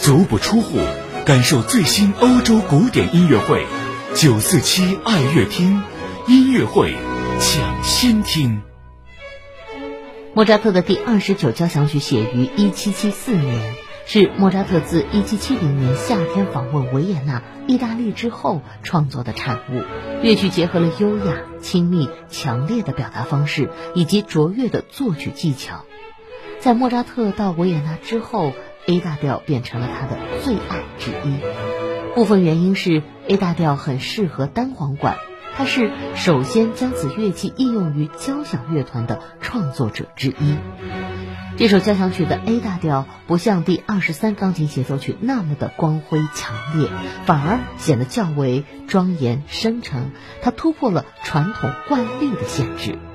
足不出户，感受最新欧洲古典音乐会，947爱乐厅音乐会抢先听。 莫扎特的第29交响曲写于1774年，是莫扎特自1770年夏天访问维也纳、意大利之后创作的产物。乐曲结合了优雅、亲密、强烈的表达方式以及卓越的作曲技巧。在莫扎特到维也纳之后， A 大调变成了他的最爱之一。部分原因是 A 大调很适合单簧管，他是首先将此乐器应用于交响乐团的创作者之一。这首交响曲的 A 大调不像第23钢琴协奏曲那么的光辉强烈，反而显得较为庄严深沉，它突破了传统惯例的限制。